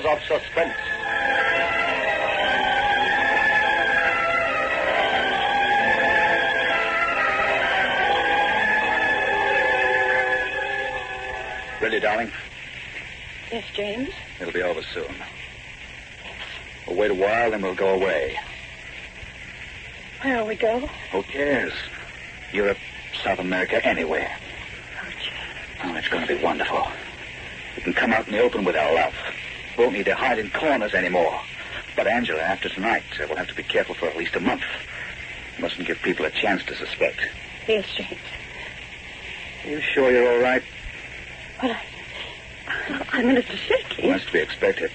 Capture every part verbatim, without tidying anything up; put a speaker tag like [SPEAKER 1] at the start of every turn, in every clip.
[SPEAKER 1] of suspense.
[SPEAKER 2] Ready, darling?
[SPEAKER 3] Yes, James?
[SPEAKER 2] It'll be over soon. We'll wait a while, then we'll go away.
[SPEAKER 3] Where'll we go?
[SPEAKER 2] Who cares? Europe, South America, anywhere.
[SPEAKER 3] Oh, James.
[SPEAKER 2] Oh, it's going to be wonderful. We can come out in the open with our love. Won't need to hide in corners anymore. But, Angela, after tonight, uh, we'll have to be careful for at least a month. Mustn't give people a chance to suspect.
[SPEAKER 3] Yes, James.
[SPEAKER 2] Are you sure you're all right?
[SPEAKER 3] Well, I... I'm a little shaky.
[SPEAKER 2] Must be expected.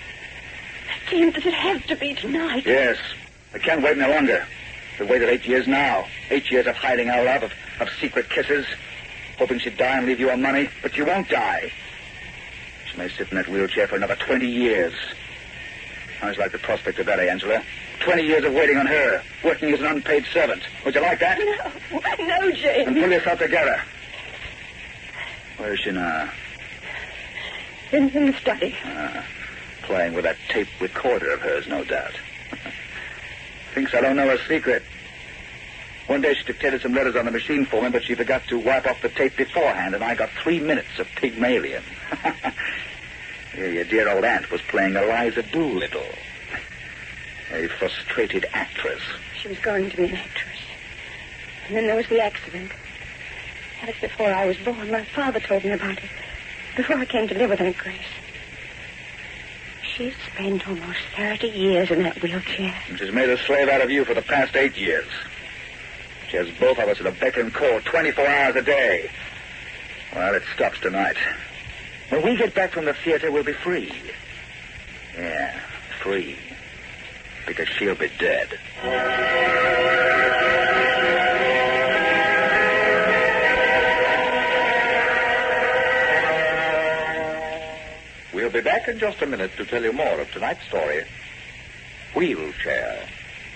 [SPEAKER 3] James, does it have to be tonight?
[SPEAKER 2] Yes. I can't wait any longer. We've waited eight years now. Eight years of hiding our love, of, of secret kisses, hoping she'd die and leave you her money. But she won't die. She may sit in that wheelchair for another twenty years. How's like the prospect of that, eh, Angela? Twenty years of waiting on her, working as an unpaid servant. Would you like that?
[SPEAKER 3] No. No, James.
[SPEAKER 2] Then pull yourself together. Where is she now?
[SPEAKER 3] In, in the study.
[SPEAKER 2] Ah, playing with that tape recorder of hers, no doubt. Thinks I don't know her secret. One day she dictated some letters on the machine for me, but she forgot to wipe off the tape beforehand, and I got three minutes of Pygmalion. Yeah, your dear old aunt was playing Eliza Doolittle. A frustrated actress.
[SPEAKER 3] She was going to be an actress. And then there was the accident. That was before I was born. My father told me about it. Before I came to live with Aunt Grace. She's spent almost thirty years in that wheelchair.
[SPEAKER 2] And she's made a slave out of you for the past eight years. She has both of us at a beck and call twenty-four hours a day. Well, it stops tonight. When we get back from the theater, we'll be free. Yeah, free. Because she'll be dead.
[SPEAKER 4] We'll be back in just a minute to tell you more of tonight's story, Wheelchair.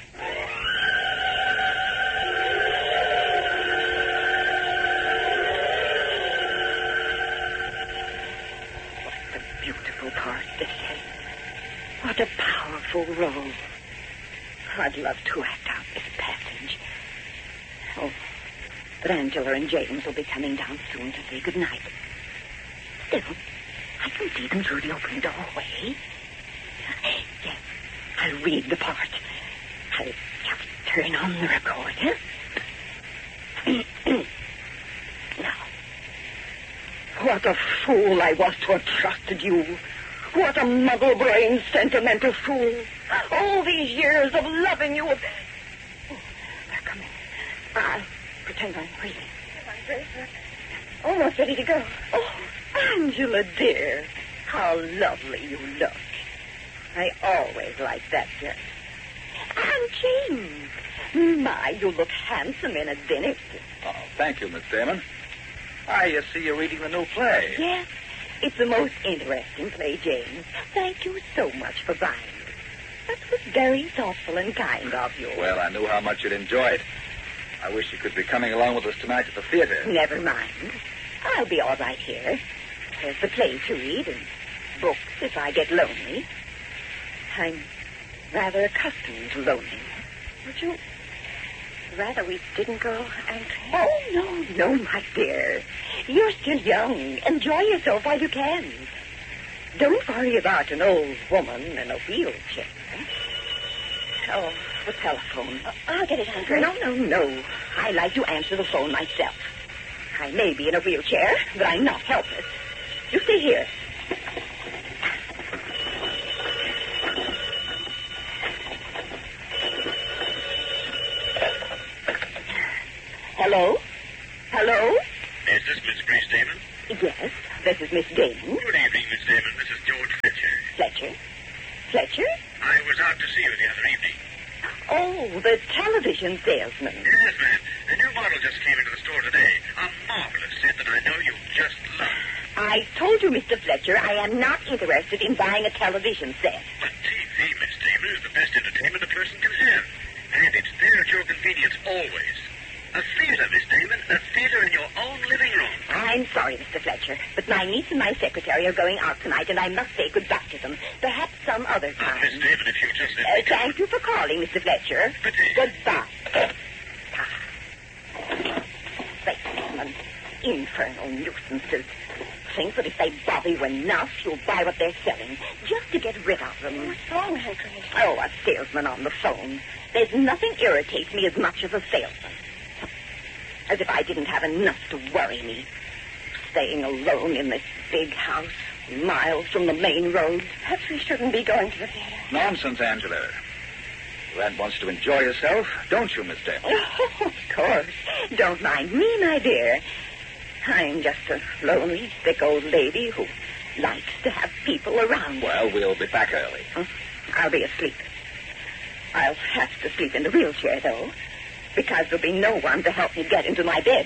[SPEAKER 3] What a beautiful part this is. What a powerful role. I'd love to act out this passage. Oh, but Angela and James will be coming down soon to say goodnight. Still, I can see them through the open doorway. Yes, I'll read the part. I'll just turn on the recorder. Now, what a fool I was to have trusted you. What a muggle-brained, sentimental fool. All these years of loving you. Of... Oh, they're coming. I'll pretend I'm waiting. Almost ready to go. Oh, Angela, dear, how lovely you look. I always liked that dress. And James, my, you look handsome in it, didn't it?
[SPEAKER 4] Oh, thank you, Miss Damon. I uh, see you're reading the new play.
[SPEAKER 3] Yes, it's the most interesting play, James. Thank you so much for buying it. That was very thoughtful and kind of you.
[SPEAKER 4] Well, I knew how much you'd enjoy it. I wish you could be coming along with us tonight at the theater.
[SPEAKER 3] Never mind. I'll be all right here. There's the play to read and books if I get lonely. I'm rather accustomed to loneliness. Would you rather we didn't go, Aunt Grace? Oh, no, no, my dear. You're still young. Enjoy yourself while you can. Don't worry about an old woman in a wheelchair. Oh, the telephone. Uh, I'll get it, Aunt Grace. No, no, no. I like to answer the phone myself. I may be in a wheelchair, but I'm not helpless. You stay here. Hello? Hello?
[SPEAKER 5] Is this Miss Grace Damon?
[SPEAKER 3] Yes, this is Miss Damon.
[SPEAKER 5] Good evening, Miss Damon. This is George Fletcher.
[SPEAKER 3] Fletcher? Fletcher?
[SPEAKER 5] I was out to see you the other evening.
[SPEAKER 3] Oh, the television salesman.
[SPEAKER 5] Yes, ma'am. A new model just came into the store today. A marvelous set that I know you just love.
[SPEAKER 3] I told you, Mister Fletcher, I am not interested in buying a television set.
[SPEAKER 5] But T V, Miss Damon, is the best entertainment a person can have. And it's there at your convenience always. A theater, Miss Damon. A theater in your own living room.
[SPEAKER 3] I'm sorry. sorry, Mister Fletcher, but my niece and my secretary are going out tonight, and I must say goodbye to them. Perhaps some other
[SPEAKER 5] Uh,
[SPEAKER 3] time.
[SPEAKER 5] Miss David, if you just let
[SPEAKER 3] Uh,
[SPEAKER 5] me go.
[SPEAKER 3] thank you for calling, Mister Fletcher.
[SPEAKER 5] But, uh,
[SPEAKER 3] Goodbye. Ah. Faithful, infernal nuisances. Think that if they bother you enough, you'll buy what they're selling, just to get rid of them.
[SPEAKER 1] What's wrong, Hagrid?
[SPEAKER 3] Oh, a salesman on the phone. There's nothing irritates me as much as a salesman. As if I didn't have enough to worry me. Staying alone in this big house, miles from the main road.
[SPEAKER 1] Perhaps we shouldn't be going to the theater.
[SPEAKER 2] Nonsense, Angela. Rand wants to enjoy herself, don't you, Miss Dale?
[SPEAKER 3] Oh, of course. Don't mind me, my dear. I'm just a lonely, sick old lady who likes to have people around.
[SPEAKER 2] Well, we'll be back early.
[SPEAKER 3] Huh? I'll be asleep. I'll have to sleep in the wheelchair, though, because there'll be no one to help me get into my bed.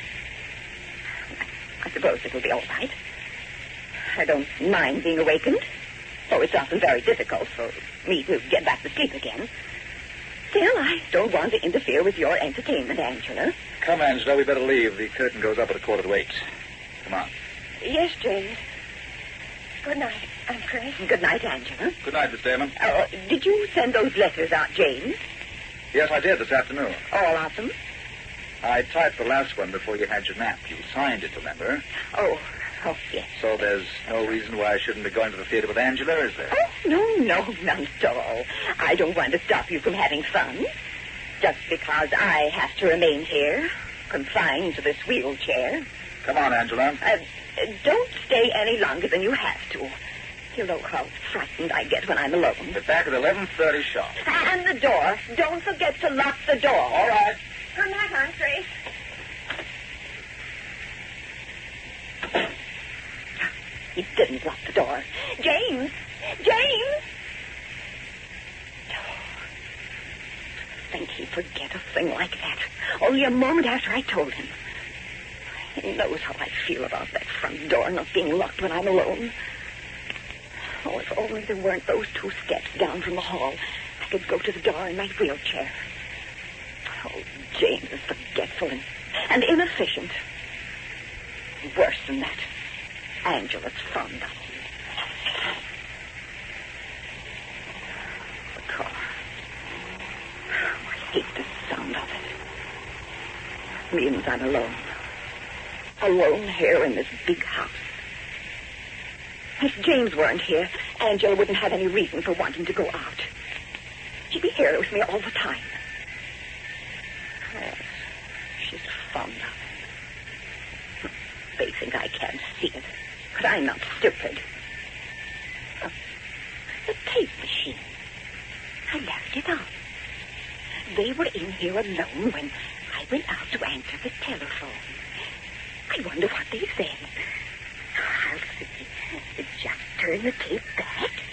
[SPEAKER 3] I suppose it'll be all right. I don't mind being awakened, though it's often very difficult for me to get back to sleep again. Still, I don't want to interfere with your entertainment, Angela.
[SPEAKER 2] Come, Angela, we better leave. The curtain goes up at a quarter to eight. Come on.
[SPEAKER 1] Yes, James. Good night, Aunt Grace.
[SPEAKER 3] Good night, Angela.
[SPEAKER 2] Good night, Miss Damon.
[SPEAKER 3] Oh, did you send those letters out, James?
[SPEAKER 2] Yes, I did this afternoon.
[SPEAKER 3] All of them?
[SPEAKER 2] I typed the last one before you had your nap. You signed it, remember?
[SPEAKER 3] Oh, oh, yes.
[SPEAKER 2] So there's no reason why I shouldn't be going to the theater with Angela, is there?
[SPEAKER 3] Oh, no, no, none at all. I don't want to stop you from having fun. Just because I have to remain here, confined to this wheelchair.
[SPEAKER 2] Come on, Angela.
[SPEAKER 3] Uh, don't stay any longer than you have to. You know how frightened I get when I'm alone.
[SPEAKER 2] Be back at eleven thirty sharp.
[SPEAKER 3] And the door. Don't forget to lock the door.
[SPEAKER 2] All right.
[SPEAKER 1] Good night, Aunt Grace.
[SPEAKER 3] He didn't lock the door. James! James! Think he'd forget a thing like that. Only a moment after I told him. He knows how I feel about that front door not being locked when I'm alone. Oh, if only there weren't those two steps down from the hall, I could go to the door in my wheelchair. Oh, James is forgetful and, and inefficient. Worse than that, Angela's fond of him. The car. Oh, I hate the sound of it. Means I'm alone. Alone here in this big house. If James weren't here, Angela wouldn't have any reason for wanting to go out. She'd be here with me all the time. Yes, she's fond of him. They think I can't see it, but I'm not stupid. The tape machine. I left it on. They were in here alone when I went out to answer the telephone. I wonder what they said. I'll see. Just turn the tape back.